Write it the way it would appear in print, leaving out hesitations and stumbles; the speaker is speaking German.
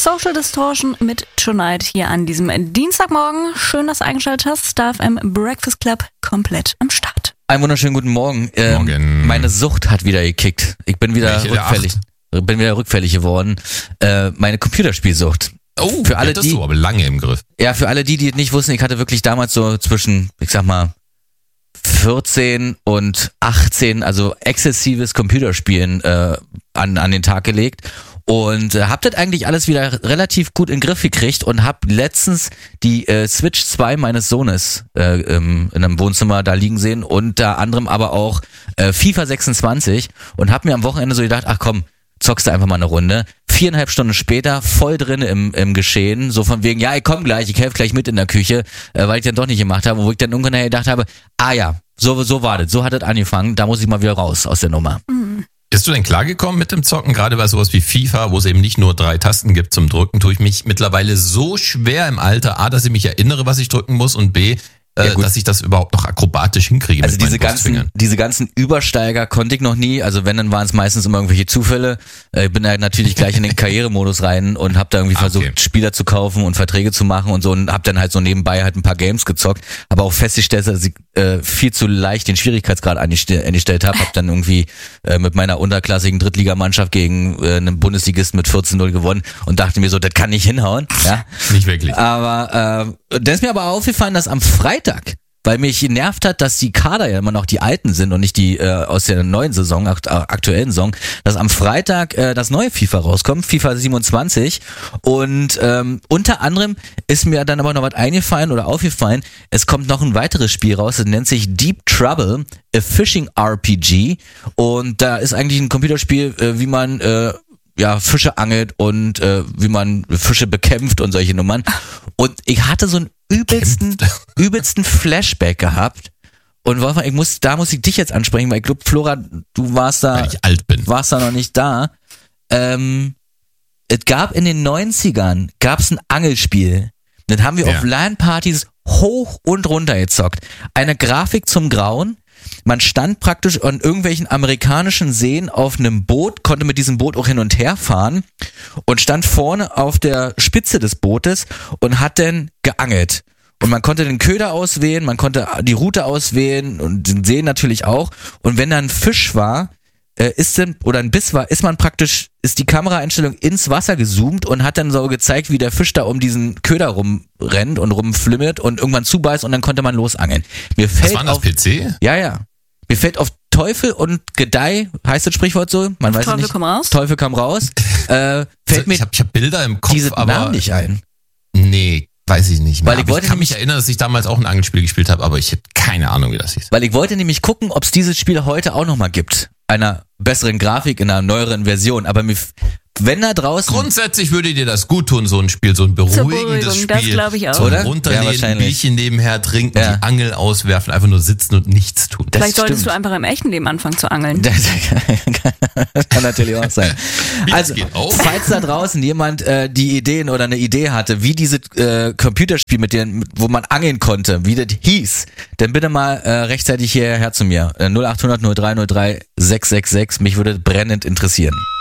Social Distortion mit Tonight hier an diesem Dienstagmorgen. Schön, dass du eingeschaltet hast. Star FM Breakfast Club komplett am Start. Einen wunderschönen guten Morgen. Morgen. Meine Sucht hat wieder gekickt. Ich bin wieder rückfällig geworden. Meine Computerspielsucht. Oh, für alle, hattest du aber lange im Griff. Ja, für alle die nicht wussten, ich hatte wirklich damals so zwischen, ich sag mal, 14 und 18, also exzessives Computerspielen an den Tag gelegt. Und hab das eigentlich alles wieder relativ gut in den Griff gekriegt und hab letztens die Switch 2 meines Sohnes in einem Wohnzimmer da liegen sehen, unter anderem aber auch FIFA 26 und hab mir am Wochenende so gedacht, ach komm, zockst du einfach mal eine Runde. 4,5 Stunden später, voll drin im Geschehen, so von wegen, ja, ich komm gleich, ich helfe gleich mit in der Küche, weil ich dann doch nicht gemacht habe, wo ich dann irgendwann gedacht habe, ah ja, so war das, so hat das angefangen, da muss ich mal wieder raus aus der Nummer. Bist du denn klargekommen mit dem Zocken? Gerade bei sowas wie FIFA, wo es eben nicht nur 3 Tasten gibt zum Drücken, tue ich mich mittlerweile so schwer im Alter, A, dass ich mich erinnere, was ich drücken muss und B, dass ich das überhaupt noch akrobatisch hinkriege. Also mit diese ganzen Übersteiger konnte ich noch nie, also wenn, dann waren es meistens immer irgendwelche Zufälle. Ich bin da natürlich gleich in den Karrieremodus rein und habe da irgendwie versucht, Spieler zu kaufen und Verträge zu machen und so und habe dann halt so nebenbei halt ein paar Games gezockt, aber auch festgestellt, dass ich viel zu leicht den Schwierigkeitsgrad eingestellt habe, habe dann irgendwie mit meiner unterklassigen Drittligamannschaft gegen einen Bundesligisten mit 14-0 gewonnen und dachte mir so, das kann nicht hinhauen. Ja? Nicht wirklich. Aber das ist mir aber aufgefallen, dass am Freitag, weil mich genervt hat, dass die Kader ja immer noch die alten sind und nicht die aus der neuen Saison, aktuellen Saison, dass am Freitag das neue FIFA rauskommt, FIFA 27 und unter anderem ist mir dann aber noch was eingefallen oder aufgefallen, es kommt noch ein weiteres Spiel raus, das nennt sich Deep Trouble, a Fishing RPG und da ist eigentlich ein Computerspiel, wie man Fische angelt und wie man Fische bekämpft und solche Nummern. Und ich hatte so einen übelsten Flashback gehabt. Und Wolfgang, da muss ich dich jetzt ansprechen, weil ich glaube, Flora, du warst da, weil ich alt bin. Warst da noch nicht da. Es gab in den 90ern ein Angelspiel. Das haben wir auf LAN-Partys hoch und runter gezockt. Eine Grafik zum Grauen. Man stand praktisch an irgendwelchen amerikanischen Seen auf einem Boot, konnte mit diesem Boot auch hin und her fahren und stand vorne auf der Spitze des Bootes und hat dann geangelt. Und man konnte den Köder auswählen, man konnte die Route auswählen und den See natürlich auch. Und wenn da ein Fisch war, ist die Kameraeinstellung ins Wasser gezoomt und hat dann so gezeigt, wie der Fisch da um diesen Köder rumrennt und rumflimmert und irgendwann zubeißt und dann konnte man losangeln. Das war das PC? Ja. Mir fällt auf Teufel und Gedeih, heißt das Sprichwort so? Man weiß Teufel nicht. Komm raus. Teufel kam raus. Fällt mir ich hab Bilder im Kopf, diese aber Namen nicht ein. Nee, weiß ich nicht mehr. Weil ich kann mich erinnern, dass ich damals auch ein Angelspiel gespielt habe, aber ich hätte keine Ahnung, wie das hieß. Weil ich wollte nämlich gucken, ob es dieses Spiel heute auch nochmal gibt. Einer besseren Grafik in einer neueren Version. Aber wenn da draußen... Grundsätzlich würde dir das gut tun, so ein Spiel, so ein beruhigendes Spiel. Das glaube ich auch. Oder? Runterlehnen, ein Bierchen nebenher trinken, die Angel auswerfen, einfach nur sitzen und nichts tun. Vielleicht solltest du einfach im echten Leben anfangen zu angeln. Das kann natürlich auch sein. Also, falls da draußen jemand die Ideen oder eine Idee hatte, wie diese Computerspiel, wo man angeln konnte, wie das hieß, dann bitte mal rechtzeitig hierher zu mir. 0800 03 03 666. Mich würde brennend interessieren.